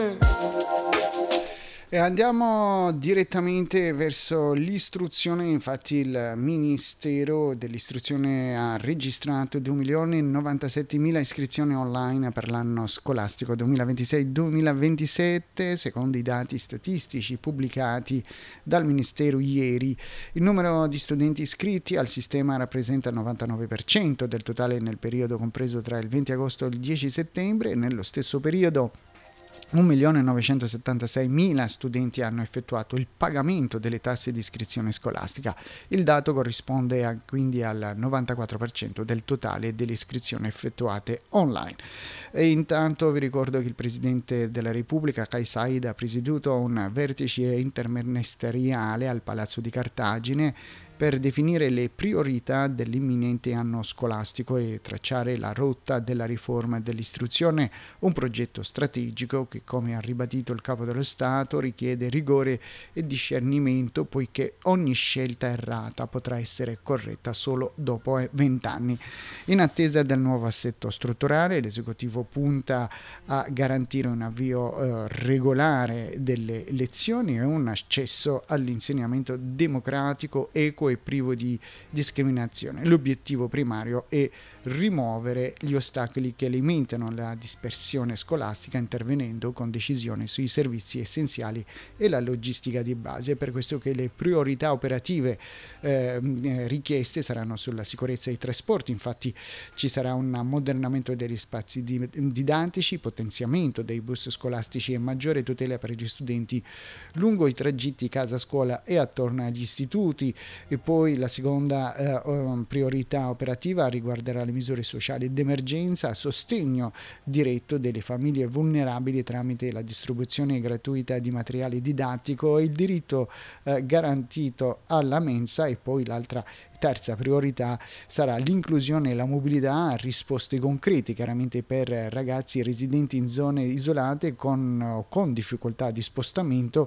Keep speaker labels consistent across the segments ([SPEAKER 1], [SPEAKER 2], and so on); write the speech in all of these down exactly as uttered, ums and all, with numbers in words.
[SPEAKER 1] E andiamo direttamente verso l'istruzione. Infatti il Ministero dell'Istruzione ha registrato due milioni novantasettemila iscrizioni online per l'anno scolastico duemilaventisei duemilaventisette, secondo i dati statistici pubblicati dal Ministero ieri. Il numero di studenti iscritti al sistema rappresenta il novantanove per cento del totale nel periodo compreso tra il venti agosto e il dieci settembre, e nello stesso periodo un milione novecentosettantaseimila studenti hanno effettuato il pagamento delle tasse di iscrizione scolastica. Il dato corrisponde a, quindi al novantaquattro per cento del totale delle iscrizioni effettuate online. E intanto vi ricordo che il Presidente della Repubblica, Kais Saied, ha presieduto un vertice interministeriale al Palazzo di Cartagine per definire le priorità dell'imminente anno scolastico e tracciare la rotta della riforma dell'istruzione, un progetto strategico che, come ha ribadito il Capo dello Stato, richiede rigore e discernimento, poiché ogni scelta errata potrà essere corretta solo dopo vent'anni. In attesa del nuovo assetto strutturale, l'esecutivo punta a garantire un avvio eh, regolare delle lezioni e un accesso all'insegnamento democratico, equo e privo di discriminazione. L'obiettivo primario è rimuovere gli ostacoli che alimentano la dispersione scolastica, intervenendo con decisione sui servizi essenziali e la logistica di base. È per questo che le priorità operative eh, richieste saranno sulla sicurezza dei trasporti. Infatti ci sarà un ammodernamento degli spazi didattici, potenziamento dei bus scolastici e maggiore tutela per gli studenti lungo i tragitti casa-scuola e attorno agli istituti. E poi la seconda eh, priorità operativa riguarderà le misure sociali d'emergenza a sostegno diretto delle famiglie vulnerabili tramite la distribuzione gratuita di materiale didattico e il diritto eh, garantito alla mensa. E poi l'altra terza priorità sarà l'inclusione e la mobilità, risposte concrete chiaramente per ragazzi residenti in zone isolate con, con difficoltà di spostamento,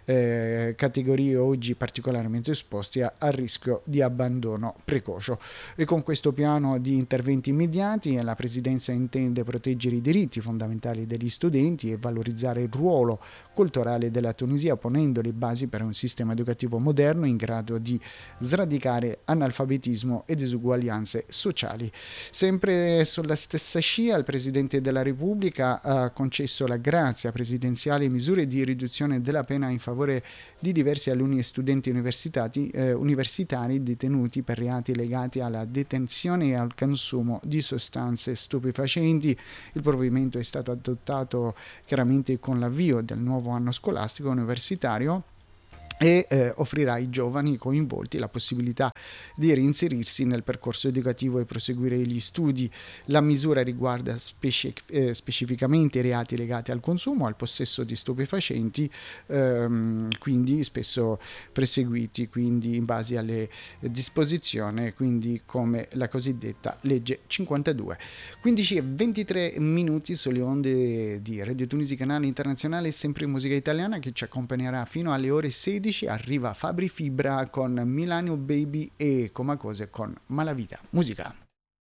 [SPEAKER 1] eh, categorie oggi particolarmente esposte a, a rischio di abbandono precoce. E con questo piano di interventi immediati la Presidenza intende proteggere i diritti fondamentali degli studenti e valorizzare il ruolo culturale della Tunisia, ponendo le basi per un sistema educativo moderno in grado di sradicare analfabetismo e disuguaglianze sociali. Sempre sulla stessa scia, il Presidente della Repubblica ha concesso la grazia presidenziale e misure di riduzione della pena in favore di diversi alunni e studenti universitari, eh, universitari detenuti per reati legati alla detenzione e al consumo di sostanze stupefacenti. Il provvedimento è stato adottato chiaramente con l'avvio del nuovo anno scolastico universitario e eh, offrirà ai giovani coinvolti la possibilità di reinserirsi nel percorso educativo e proseguire gli studi. La misura riguarda speci- eh, specificamente i reati legati al consumo, al possesso di stupefacenti, ehm, quindi spesso perseguiti quindi in base alle disposizioni, quindi come la cosiddetta legge cinquantadue. quindici e ventitré minuti sulle onde di Radio Tunisi, canale internazionale, sempre in musica italiana, che ci accompagnerà fino alle ore sedici. Arriva Fabri Fibra con Milano Baby e Comacose con Malavita. Musica.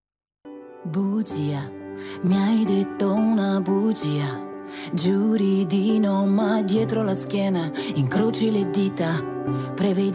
[SPEAKER 2] Bugia, mi hai detto una bugia. Giuri di no, ma dietro la schiena incroci le dita. Prevedi